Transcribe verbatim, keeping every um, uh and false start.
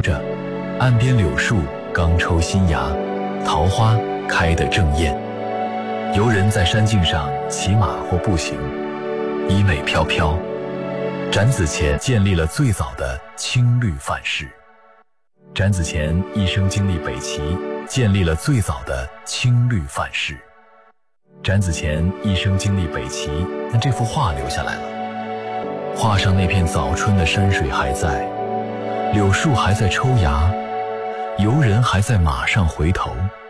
着，岸边柳树刚抽新芽，桃花开得正艳。游人在山径上骑马或步行，衣袂飘飘。展子虔建立了最早的青绿范式。展子虔一生经历北齐，建立了最早的青绿范式。展子虔一生经历北齐，但这幅画留下来了。画上那片早春的山水还在，柳树还在抽芽，游人还在马上回头。